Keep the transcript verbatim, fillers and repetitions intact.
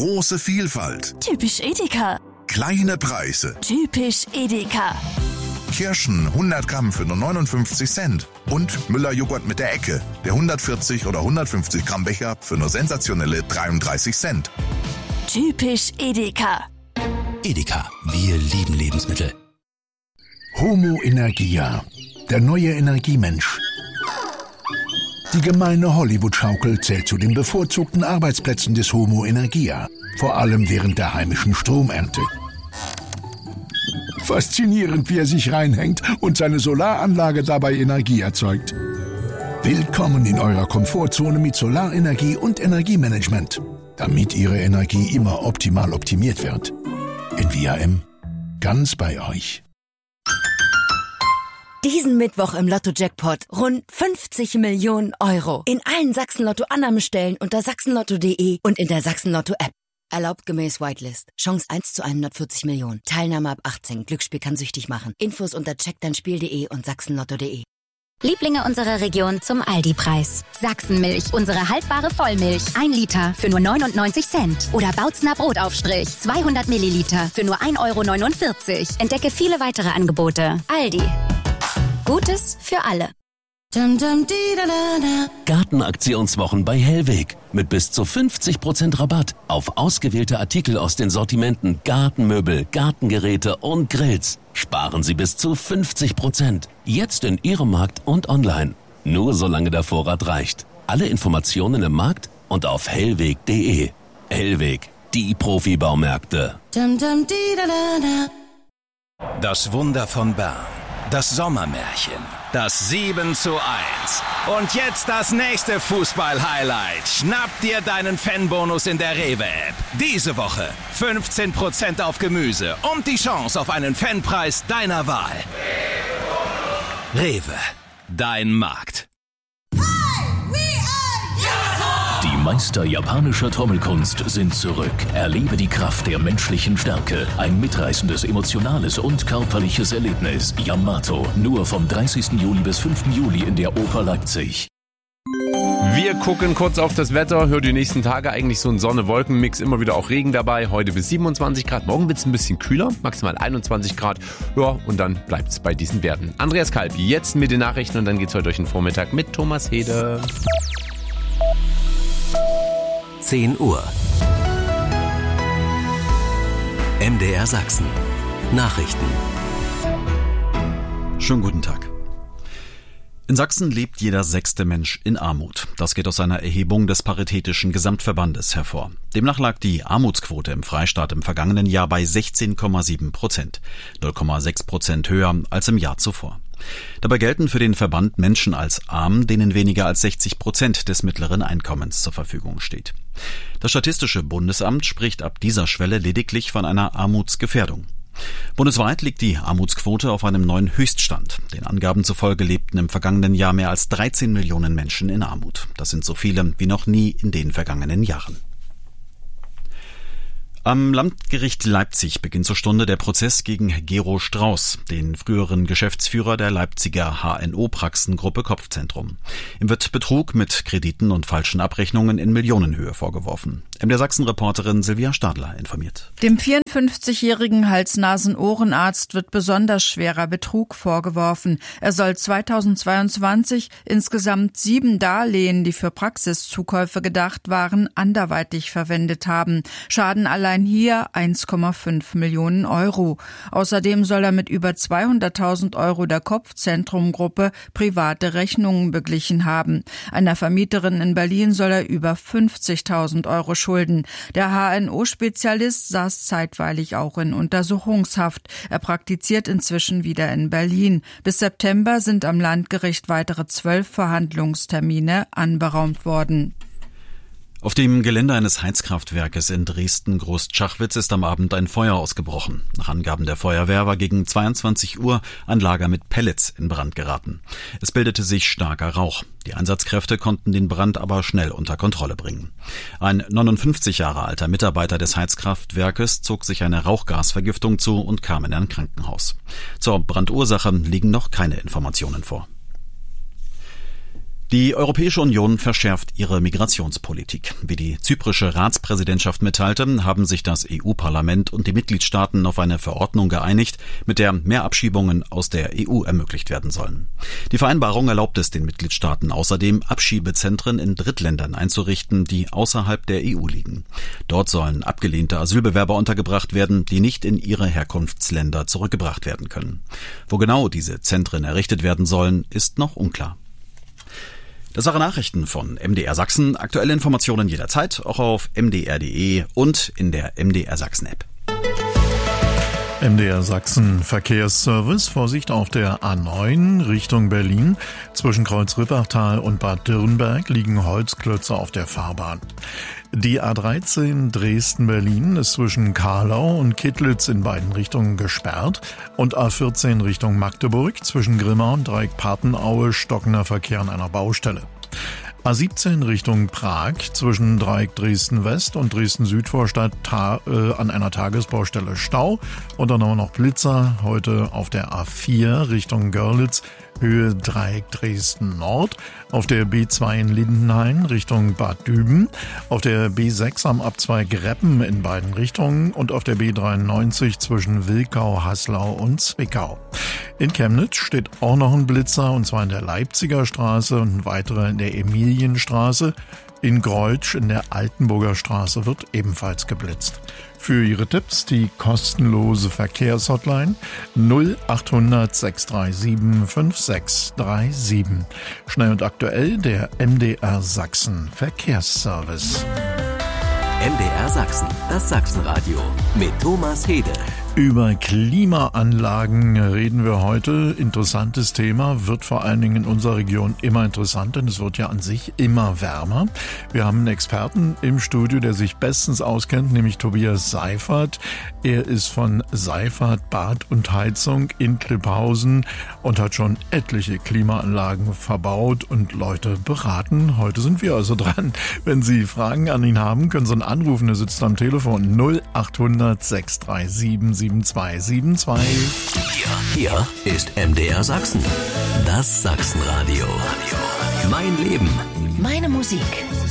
Große Vielfalt. Typisch Edeka. Kleine Preise. Typisch Edeka. Kirschen hundert Gramm für nur neunundfünfzig Cent. Und Müller-Joghurt mit der Ecke. Der hundertvierzig oder hundertfünfzig Gramm Becher für nur sensationelle dreiunddreißig Cent. Typisch Edeka. Edeka, wir lieben Lebensmittel. Homo Energia, der neue Energiemensch. Die gemeine Hollywood-Schaukel zählt zu den bevorzugten Arbeitsplätzen des Homo Energia, vor allem während der heimischen Stromernte. Faszinierend, wie er sich reinhängt und seine Solaranlage dabei Energie erzeugt. Willkommen in eurer Komfortzone mit Solarenergie und Energiemanagement, damit Ihre Energie immer optimal optimiert wird. In V R M, ganz bei euch. Diesen Mittwoch im Lotto-Jackpot rund fünfzig Millionen Euro. In allen Sachsen-Lotto-Annahmestellen unter sachsenlotto punkt de und in der Sachsen-Lotto-App. Erlaubt gemäß Whitelist. Chance eins zu hundertvierzig Millionen. Teilnahme ab achtzehn. Glücksspiel kann süchtig machen. Infos unter check dein spiel punkt de und sachsenlotto punkt de. Lieblinge unserer Region zum Aldi-Preis. Sachsenmilch, unsere haltbare Vollmilch. Ein Liter für nur neunundneunzig Cent. Oder Bautzner Brotaufstrich. zweihundert Milliliter für nur ein Euro neunundvierzig. Entdecke viele weitere Angebote. Aldi. Gutes für alle. Gartenaktionswochen bei Hellweg. Mit bis zu fünfzig Prozent Rabatt auf ausgewählte Artikel aus den Sortimenten Gartenmöbel, Gartengeräte und Grills. Sparen Sie bis zu fünfzig Prozent. Jetzt in Ihrem Markt und online. Nur solange der Vorrat reicht. Alle Informationen im Markt und auf hellweg punkt de. Hellweg, die Profibaumärkte. Das Wunder von Bern. Das Sommermärchen. Das sieben zu eins. Und jetzt das nächste Fußball-Highlight. Schnapp dir deinen Fanbonus in der Rewe-App. Diese Woche fünfzehn Prozent auf Gemüse und die Chance auf einen Fanpreis deiner Wahl. Rewe, dein Markt. Die Meister japanischer Trommelkunst sind zurück. Erlebe die Kraft der menschlichen Stärke. Ein mitreißendes, emotionales und körperliches Erlebnis. Yamato. Nur vom dreißigsten Juli bis fünften Juli in der Oper Leipzig. Wir gucken kurz auf das Wetter. Hör die nächsten Tage eigentlich so ein Sonne-Wolken-Mix. Immer wieder auch Regen dabei. Heute bis siebenundzwanzig Grad. Morgen wird es ein bisschen kühler. Maximal einundzwanzig Grad. Ja, und dann bleibt es bei diesen Werten. Andreas Kalb jetzt mit den Nachrichten und dann geht es heute durch den Vormittag mit Thomas Hede. zehn Uhr. M D R Sachsen. Nachrichten. Schönen guten Tag. In Sachsen lebt jeder sechste Mensch in Armut. Das geht aus einer Erhebung des Paritätischen Gesamtverbandes hervor. Demnach lag die Armutsquote im Freistaat im vergangenen Jahr bei sechzehn Komma sieben Prozent, null Komma sechs Prozent höher als im Jahr zuvor. Dabei gelten für den Verband Menschen als arm, denen weniger als sechzig Prozent des mittleren Einkommens zur Verfügung steht. Das Statistische Bundesamt spricht ab dieser Schwelle lediglich von einer Armutsgefährdung. Bundesweit liegt die Armutsquote auf einem neuen Höchststand. Den Angaben zufolge lebten im vergangenen Jahr mehr als dreizehn Millionen Menschen in Armut. Das sind so viele wie noch nie in den vergangenen Jahren. Am Landgericht Leipzig beginnt zur Stunde der Prozess gegen Gero Strauß, den früheren Geschäftsführer der Leipziger H N O-Praxengruppe Kopfzentrum. Ihm wird Betrug mit Krediten und falschen Abrechnungen in Millionenhöhe vorgeworfen. M D R Sachsen-Reporterin Silvia Stadler informiert. Dem vierundfünfzigjährigen Hals-Nasen-Ohrenarzt wird besonders schwerer Betrug vorgeworfen. Er soll zweitausendzweiundzwanzig insgesamt sieben Darlehen, die für Praxiszukäufe gedacht waren, anderweitig verwendet haben. Schaden allein hier eins Komma fünf Millionen Euro. Außerdem soll er mit über zweihunderttausend Euro der Kopfzentrum-Gruppe private Rechnungen beglichen haben. Einer Vermieterin in Berlin soll er über fünfzigtausend Euro schulden. Der H N O-Spezialist saß zeitweilig auch in Untersuchungshaft. Er praktiziert inzwischen wieder in Berlin. Bis September sind am Landgericht weitere zwölf Verhandlungstermine anberaumt worden. Auf dem Gelände eines Heizkraftwerkes in Dresden-Großschachwitz ist am Abend ein Feuer ausgebrochen. Nach Angaben der Feuerwehr war gegen zweiundzwanzig Uhr ein Lager mit Pellets in Brand geraten. Es bildete sich starker Rauch. Die Einsatzkräfte konnten den Brand aber schnell unter Kontrolle bringen. Ein neunundfünfzig Jahre alter Mitarbeiter des Heizkraftwerkes zog sich eine Rauchgasvergiftung zu und kam in ein Krankenhaus. Zur Brandursache liegen noch keine Informationen vor. Die Europäische Union verschärft ihre Migrationspolitik. Wie die zyprische Ratspräsidentschaft mitteilte, haben sich das E U-Parlament und die Mitgliedstaaten auf eine Verordnung geeinigt, mit der mehr Abschiebungen aus der E U ermöglicht werden sollen. Die Vereinbarung erlaubt es den Mitgliedstaaten außerdem, Abschiebezentren in Drittländern einzurichten, die außerhalb der E U liegen. Dort sollen abgelehnte Asylbewerber untergebracht werden, die nicht in ihre Herkunftsländer zurückgebracht werden können. Wo genau diese Zentren errichtet werden sollen, ist noch unklar. Das waren Nachrichten von M D R Sachsen. Aktuelle Informationen jederzeit, auch auf m d r punkt d e und in der M D R Sachsen App. M D R Sachsen Verkehrsservice. Vorsicht auf der A neun Richtung Berlin. Zwischen Kreuz-Rippachtal und Bad Dürrenberg liegen Holzklötze auf der Fahrbahn. Die A dreizehn Dresden-Berlin ist zwischen Karlau und Kittlitz in beiden Richtungen gesperrt und A vierzehn Richtung Magdeburg zwischen Grimma und Dreieck-Papenaue stockender Verkehr an einer Baustelle. A siebzehn Richtung Prag zwischen Dreieck Dresden-West und Dresden-Südvorstadt ta- äh, an einer Tagesbaustelle Stau und dann auch noch Blitzer heute auf der A vier Richtung Görlitz Höhe Dreieck Dresden-Nord, auf der B zwei in Lindenhain Richtung Bad Düben, auf der B sechs am Abzweig Reppen in beiden Richtungen und auf der B dreiundneunzig zwischen Wilkau, Haslau und Zwickau. In Chemnitz steht auch noch ein Blitzer, und zwar in der Leipziger Straße und ein weiterer in der Emilienstraße. In Greutsch in der Altenburger Straße wird ebenfalls geblitzt. Für Ihre Tipps die kostenlose Verkehrshotline null achthundert sechs drei sieben fünf sechs drei sieben. Schnell und aktuell der M D R Sachsen Verkehrsservice. M D R Sachsen, das Sachsenradio mit Thomas Hede. Über Klimaanlagen reden wir heute. Interessantes Thema, wird vor allen Dingen in unserer Region immer interessant, denn es wird ja an sich immer wärmer. Wir haben einen Experten im Studio, der sich bestens auskennt, nämlich Tobias Seifert. Er ist von Seifert Bad und Heizung in Klipphausen und hat schon etliche Klimaanlagen verbaut und Leute beraten. Heute sind wir also dran. Wenn Sie Fragen an ihn haben, können Sie ihn anrufen. Er sitzt am Telefon null achthundert sechs drei sieben sieben zwei sieben zwei. Hier, hier ist M D R Sachsen, das Sachsenradio. Mein Leben, Meine Musik.